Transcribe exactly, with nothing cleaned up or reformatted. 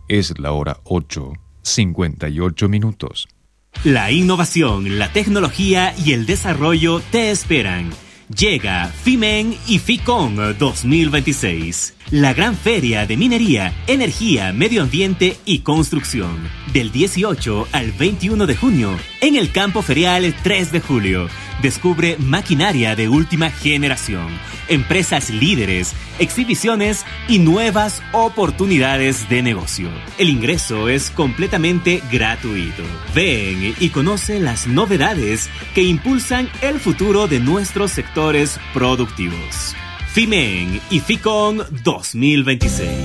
Es la hora ocho, cincuenta y ocho minutos. La innovación, la tecnología y el desarrollo te esperan. Llega FIMEN y FICON dos mil veintiséis, la gran feria de minería, energía, medio ambiente y construcción, del dieciocho al veintiuno de junio, en el campo ferial tres de julio. Descubre maquinaria de última generación, empresas líderes, exhibiciones y nuevas oportunidades de negocio. El ingreso es completamente gratuito. Ven y conoce las novedades que impulsan el futuro de nuestros sectores productivos. FIMEN y FICON dos mil veintiséis.